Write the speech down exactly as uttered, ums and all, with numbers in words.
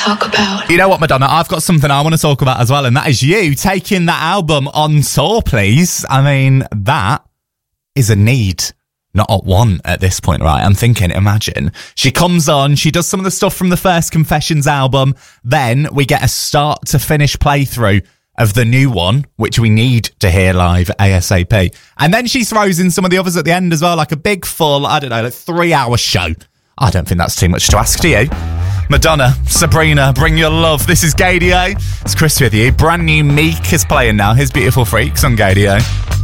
talk about. You know what, Madonna? I've got something I want to talk about as well, and that is you taking that album on tour, please. I mean, that is a need, not a want at this point, right? I'm thinking, imagine. She comes on, she does some of the stuff from the first Confessions album, then we get a start to finish playthrough of the new one, which we need to hear live ASAP. And then she throws in some of the others at the end as well, like a big full, I don't know, like three hour show. I don't think that's too much to ask, do you? Madonna, Sabrina, bring your love. This is Gaydio. It's Chris with you. Brand new Meek is playing now. His Beautiful Freaks on Gaydio.